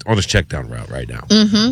on his check down route right now.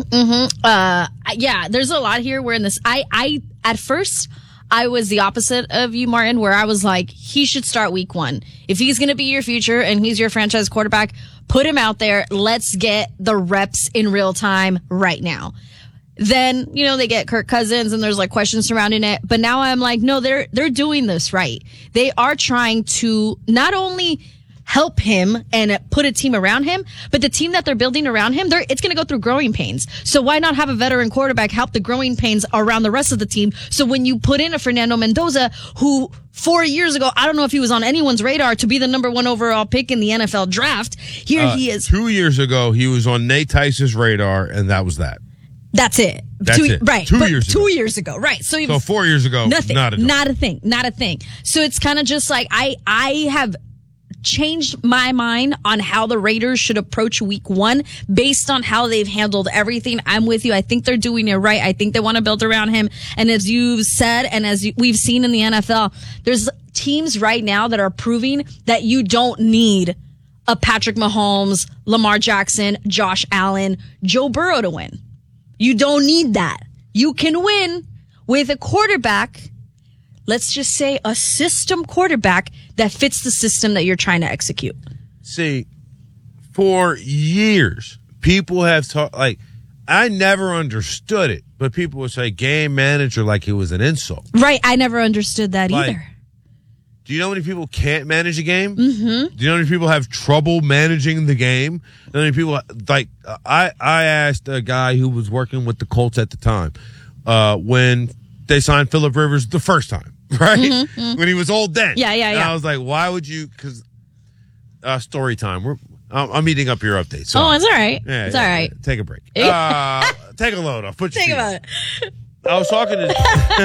Yeah, there's a lot here where in this, I at first, I was the opposite of you, Martin, where I was like, he should start week 1. If he's going to be your future and he's your franchise quarterback, put him out there. Let's get the reps in real time right now. Then, they get Kirk Cousins and there's like questions surrounding it. But now I'm like, no, they're doing this right. They are trying to not only help him and put a team around him, but the team that they're building around him, it's going to go through growing pains. So why not have a veteran quarterback help the growing pains around the rest of the team? So when you put in a Fernando Mendoza, who 4 years ago, I don't know if he was on anyone's radar to be the number 1 overall pick in the NFL draft. Here he is. 2 years ago, he was on Nate Tice's radar, and that was that. That's it. Right. 2 years ago. 2 years ago. Right. So 4 years ago, nothing. Not a thing. So it's kind of just like, I have changed my mind on how the Raiders should approach week 1 based on how they've handled everything. I'm with you. I think they're doing it right. I think they want to build around him. And as you've said, and as we've seen in the NFL, there's teams right now that are proving that you don't need a Patrick Mahomes, Lamar Jackson, Josh Allen, Joe Burrow to win. You don't need that. You can win with a quarterback, let's just say a system quarterback that fits the system that you're trying to execute. See, for years, people have talked, I never understood it, but people would say game manager like it was an insult. Right. I never understood that either. Do you know how many people can't manage a game? Mm-hmm. Do you know how many people have trouble managing the game? How many people, I asked a guy who was working with the Colts at the time, when they signed Phillip Rivers the first time, right? Mm-hmm. When he was old then. Yeah. And I was like, why would you, because, story time. I'm eating up your update. So. Oh, it's all right. Yeah, it's all right. Take a break. Take a load off. Put your Think feet about up. it. I was talking to...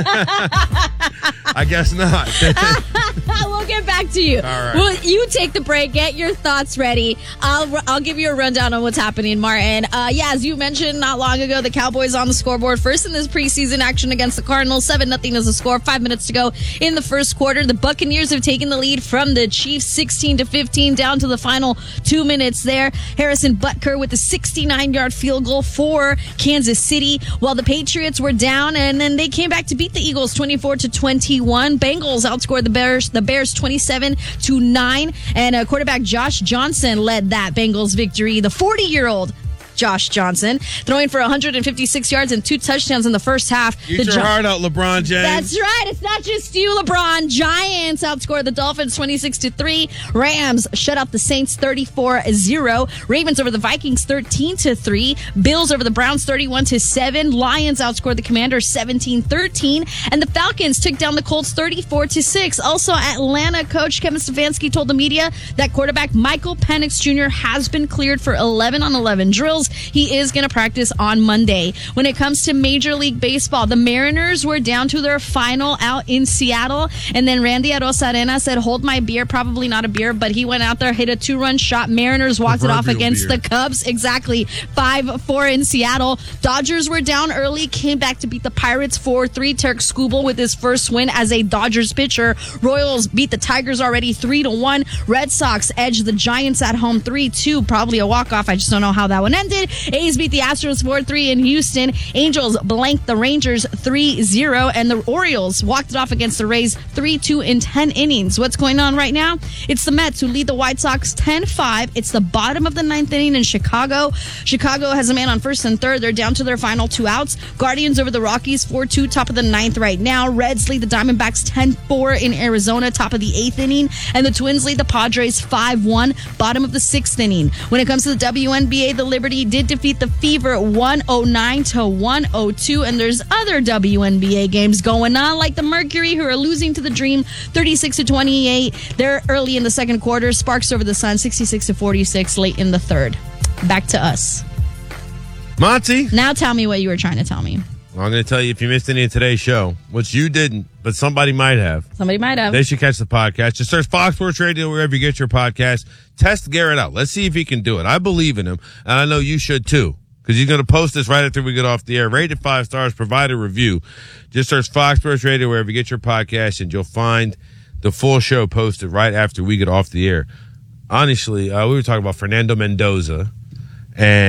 I guess not. We'll get back to you. All right. Well, you take the break. Get your thoughts ready. I'll give you a rundown on what's happening, Martin. As you mentioned not long ago, the Cowboys on the scoreboard first in this preseason action against the Cardinals. 7-0 is the score. 5 minutes to go in the first quarter. The Buccaneers have taken the lead from the Chiefs 16-15 down to the final 2 minutes there. Harrison Butker with a 69-yard field goal for Kansas City, while the Patriots were down, and then they came back to beat the Eagles 24-21. Bengals outscored the Bears 27-9, and quarterback Josh Johnson led that Bengals victory. The 40-year-old Josh Johnson throwing for 156 yards and 2 touchdowns in the first half. Get your heart out, LeBron James. That's right. It's not just you, LeBron. Giants outscored the Dolphins 26-3. Rams shut out the Saints 34-0. Ravens over the Vikings 13-3. Bills over the Browns 31-7. Lions outscored the Commanders 17-13. And the Falcons took down the Colts 34-6. Also, Atlanta coach Kevin Stefanski told the media that quarterback Michael Penix Jr. has been cleared for 11-on-11 drills. He is going to practice on Monday. When it comes to Major League Baseball, the Mariners were down to their final out in Seattle, and then Randy Arozarena said, hold my beer, probably not a beer, but he went out there, hit a 2-run shot. Mariners walked it off against the Cubs. Exactly. 5-4 in Seattle. Dodgers were down early, came back to beat the Pirates 4-3. Turk Skubal with his first win as a Dodgers pitcher. Royals beat the Tigers already 3-1. Red Sox edged the Giants at home 3-2. Probably a walk-off. I just don't know how that one ended. A's beat the Astros 4-3 in Houston. Angels blanked the Rangers 3-0, and the Orioles walked it off against the Rays 3-2 in 10 innings. What's going on right now? It's the Mets who lead the White Sox 10-5. It's the bottom of the 9th inning in Chicago. Chicago has a man on first and third. They're down to their final 2 outs. Guardians over the Rockies 4-2, top of the 9th right now. Reds lead the Diamondbacks 10-4 in Arizona, top of the 8th inning. And the Twins lead the Padres 5-1, bottom of the 6th inning. When it comes to the WNBA, the Liberty did defeat the Fever 109-102, and there's other WNBA games going on, like the Mercury, who are losing to the Dream 36-28. They're early in the second quarter. Sparks over the Sun 66-46 late in the third. Back to us. Monty. Now tell me what you were trying to tell me. Well, I'm going to tell you, if you missed any of today's show, which you didn't, but somebody might have. Somebody might have. They should catch the podcast. Just search Fox Sports Radio wherever you get your podcast. Test Garrett out. Let's see if he can do it. I believe in him, and I know you should too, because he's going to post this right after we get off the air. Rate it 5 stars. Provide a review. Just search Fox Sports Radio wherever you get your podcast, and you'll find the full show posted right after we get off the air. Honestly, we were talking about Fernando Mendoza, and